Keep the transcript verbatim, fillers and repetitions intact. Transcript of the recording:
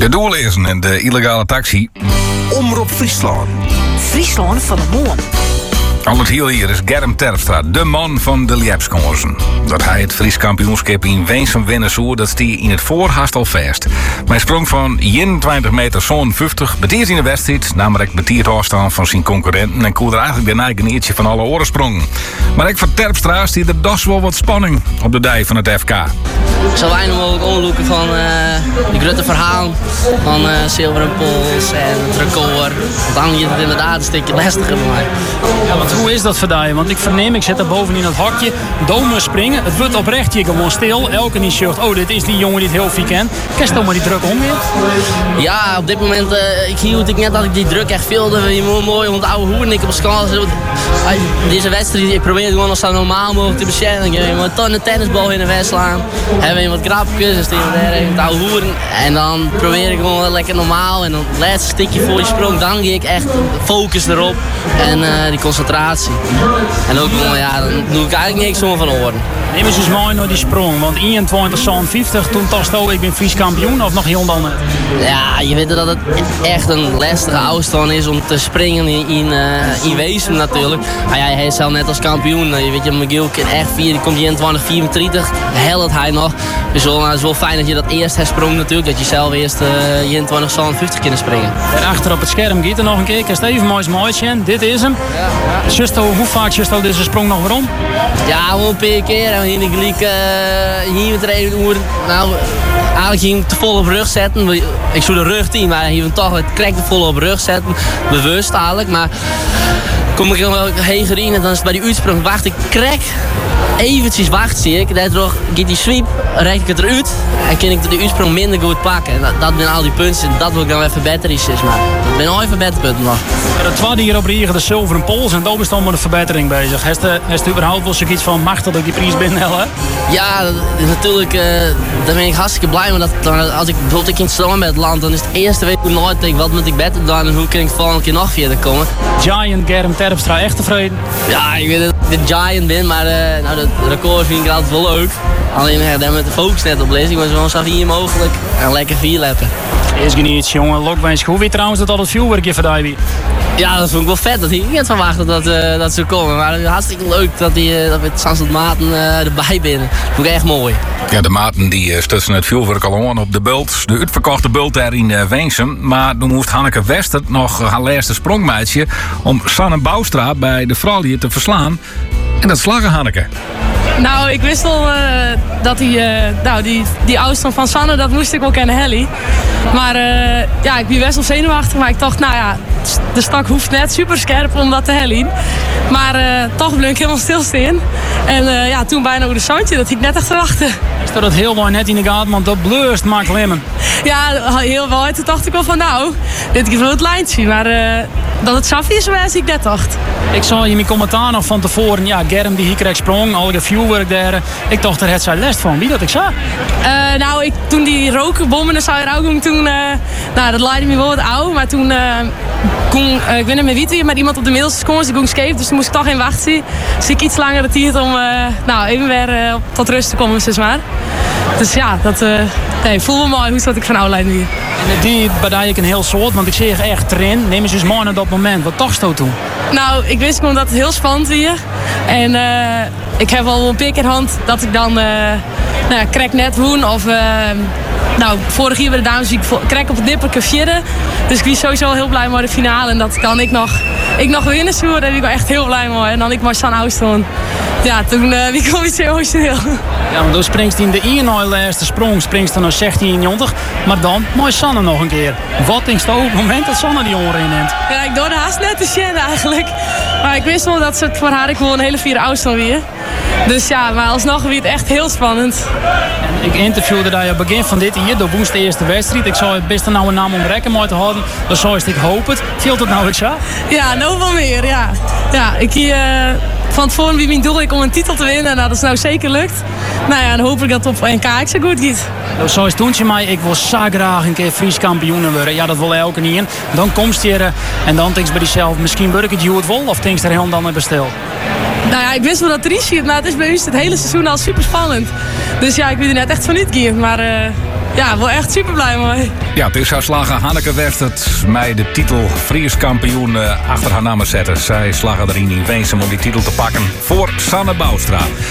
De doorlezen en de illegale taxi. Omroep Friesland. Friesland van de Moon. Al het heel hier is Germ Terpstra, de man van de Liepskonsen. Dat hij het Fries kampioenschap in Weensum winnen zou, dat stie in het voorhaast al vast. Maar hij sprong van eenentwintig meter zevenenvijftig, betiert in de wedstrijd, namelijk betiert afstand van zijn concurrenten en koer er eigenlijk de eigen eertje van alle oren sprong. Maar ik van Terpstra stiet er dus wel wat spanning op de dij van het F K. Ik zal weinig mogelijk onderzoeken van uh, die grote verhaal van uh, zilveren pols en het record. Dan is het inderdaad een stukje lastiger voor mij. Ja, want hoe is dat voor jou? Want ik verneem, ik zit daar bovenin het hokje, domen springen. Het wordt oprecht hier gewoon stil. Elke die zegt, oh dit is die jongen die het heel veel kent. Kan je toch maar die druk omweer? Ja, op dit moment, uh, ik hield ik net dat ik die druk echt wilde. Je moet mooi onthouden hoe ik op schaal. Deze wedstrijd, ik probeer het gewoon nog zo normaal mogelijk te beschermen. Je moet toch een tennisbal in de wedstrijd slaan. Hebben we wat krapjes, dus daar even het oude hoeren. En dan probeer ik gewoon lekker normaal. En dan het laatste stukje voor je sprong, dan ga ik echt focus erop. En uh, die concentratie. En ook gewoon, ja, dan doe ik eigenlijk niks om van oren. Neem eens eens mooi naar die sprong, want eenentwintig zevenenvijftig, toen tast ook, ik ben Fries kampioen, of nog heel dan net? Ja, je weet dat het echt een lastige afstand is om te springen in, in, uh, in Weesum natuurlijk. Maar ja, hij is zelf net als kampioen. Je weet je, McGill kan echt vier, die komt eenentwintig vierentwintig, helpt hij nog. Dus wel, het is wel fijn dat je dat eerst hersprong natuurlijk, dat je zelf eerst uh, eenentwintig zevenenvijftig kunnen springen. En achter op het scherm gaat er nog een keer, kan even mooi mooi zien, dit is hem. Ja, ja. Justo, hoe vaak justo deze sprong nog waarom? Ja, wel een paar keer. En hier gelijk uh, hier met er even uur. Nou, eigenlijk ging ik te vol op rug zetten. Ik zou de rug in, maar hier toch het krek te vol op rug zetten. Bewust eigenlijk, maar kom ik er heen gereden en dan is het bij die uitsprong wacht ik krek. Eventjes wacht zie ik. Daardoor gaat die sweep, rijd ik het eruit en kan ik de uitsprong minder goed pakken. En dat, dat zijn al die punten, dat wil ik dan even beter is. Maar dat zijn al even betterpunten nog. Ja, de tweede hier op de zilveren pols en daar is dan met een verbetering bezig. Heeft de, heeft de überhaupt wel zoiets van machtig dat ik die prijs binnenhellen? Ja, dat is natuurlijk, uh, daar ben ik hartstikke blij mee. Dat, dan, als ik bijvoorbeeld in het stroom met het land, dan is het eerste week nooit denk wat moet ik beter doen en hoe kan ik de volgende keer nog verder komen. Giant Germ Terpstra, echt tevreden? Ja, ik weet dat ik de Giant ben, maar uh, nou, dat record vind ik altijd wel leuk. Alleen uh, daar met de focus net op lezen. Ik was gewoon zo hier mogelijk en lekker vier leppen. Is niet, jongen. Lokwijns, hoe weet trouwens dat al het vuurwerk je verdijt? Ja, dat vond ik wel vet. Dat ik niet verwacht dat dat, uh, dat zou komen. Maar het is hartstikke leuk dat, die, uh, dat we het Sanselt Maarten uh, erbij binnen. Dat vond ik echt mooi. Ja, de maten die uh, stutsen het vuurwerk al aan op de bult. De uitverkochte bult daar in uh, Weensum. Maar toen moest Hanneke Wester nog uh, haar laatste sprongmeisje om Sanne Boustra bij de vrouwen te verslaan. En dat slagen Hanneke. Nou, ik wist al uh, dat die, uh, nou, die, die afstand van Sanne, dat moest ik wel kennen, Helly. Maar uh, ja, ik ben best wel zenuwachtig, maar ik dacht, nou ja, de stak hoeft net super scherp om dat te hellen. Maar uh, toch bleef ik helemaal stilstaan. En uh, ja, toen bijna over de zandje, dat ik net echt te wachten. Is dat het heel mooi net in de gaten, want dat bleust maakt lemmen. Ja, heel mooi. Toen dacht ik wel van, nou, dit is wel het lijntje. Maar uh, dat het Safi is, was ik net dacht. Ik zag in mijn commentaar nog van tevoren, ja, Germ die hier kreeg sprong, al het vuurwerk daar. Ik dacht, er had zij les van. Wie dat ik zag? Uh, nou, ik, toen die rokenbommen, zou je ook doen, toen, uh, nou, dat leidde me wel wat oud. Maar toen, uh, kon, uh, ik weet niet meer wie het weer, maar iemand op de middelste kon, ik ging skate, dus toen moest ik toch geen wachten. Dus ik iets langer de tijd om, uh, nou, even weer uh, tot rust te komen, zeg maar. Dus ja, dat uh, nee, voel me mooi hoe dat ik van oud leid hier. En die badij ik een heel soort, want ik zie je echt erin. Neem eens eens mooi naar dat moment. Wat dacht je toen? Nou, ik wist gewoon dat het heel spannend was. En uh, ik heb al een pik in hand dat ik dan, uh, nou ja, krek net woen of... Uh, Nou, vorig jaar bij de dames, ik krek op het nipperke vierde. Dus ik was sowieso heel blij met de finale. En dat kan ik nog, ik nog winnen, zo. Daar ben ik wel echt heel blij mee. En dan ik maar San Ouston. Ja, toen uh, wie kwam iets emotioneel. Ja, maar dan springst hij in de ene laatste sprong, springst dan naar zestien negentig. Maar dan, mooi Sanne nog een keer. Wat denk je op het moment dat Sanne die oren inneemt? Ja, ik doe de haast net te zien eigenlijk. Maar ik wist wel dat ze het voor haar ik gewoon een hele vierde Ouston weer. Dus ja, maar alsnog weer het echt heel spannend. En ik interviewde daar op het begin van dit hier, de woensdag de eerste wedstrijd. Ik zou het best nou een naam om rekken mooi te houden. Dat zou ik hoop het. Viel het nou iets zo? Ja, nou wel meer, ja. Ja, ik hier... Uh... Van tevoren wie mijn doel ik om een titel te winnen. Nou, dat is nou zeker lukt. Nou ja, dan hoop ik dat het op N K ik zo goed gaat. Zo is toen je mij, ik wil zo graag een keer Fries kampioen worden. Ja, dat wil elke niet in. Dan komst je er en dan denk je bij jezelf, misschien word ik het Juwet Wol of denk je er heel dan even stil? Nou ja, ik wist wel dat het erin schiet, maar het is bij ons het hele seizoen al super spannend. Dus ja, ik weet er net echt van niet gaan. Maar uh, ja, wel echt super blij mee. Ja, het is haar slager Hanneke Westert mij de titel Fries kampioen uh, achter haar namen zetten. Zij slagen erin in Weensum om die titel te pakken voor Sanne Boustra.